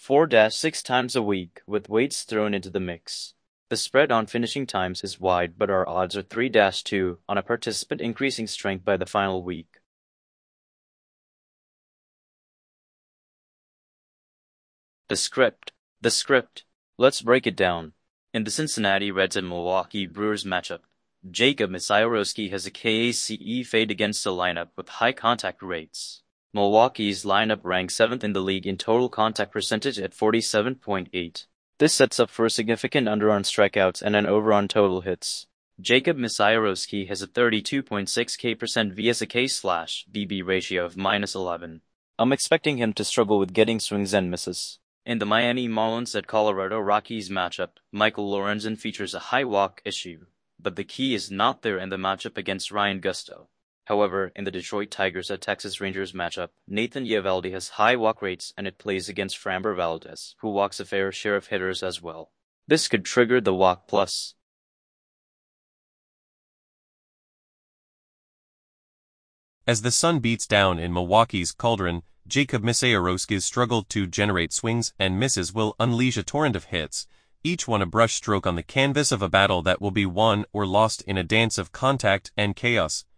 4-6 times a week, with weights thrown into the mix. The spread on finishing times is wide, but our odds are 3-2 on a participant increasing strength by the final week. The script. Let's break it down. In the Cincinnati Reds and Milwaukee Brewers matchup, Jacob Misiorowski has a KACE fade against the lineup with high contact rates. Milwaukee's lineup ranks 7th in the league in total contact percentage at 47.8. This sets up for a significant under on strikeouts and an over on total hits. Jacob Misiorowski has a 32.6 K% vs a K/BB ratio of -11. I'm expecting him to struggle with getting swings and misses. In the Miami Marlins at Colorado Rockies matchup, Michael Lorenzen features a high walk issue, but the key is not there in the matchup against Ryan Gusto. However, in the Detroit Tigers at Texas Rangers matchup, Nathan Eovaldi has high walk rates and it plays against Framber Valdez, who walks a fair share of hitters as well. This could trigger the walk plus. As the sun beats down in Milwaukee's cauldron, Jacob Misiorowski's struggle to generate swings and misses will unleash a torrent of hits, each one a brushstroke on the canvas of a battle that will be won or lost in a dance of contact and chaos.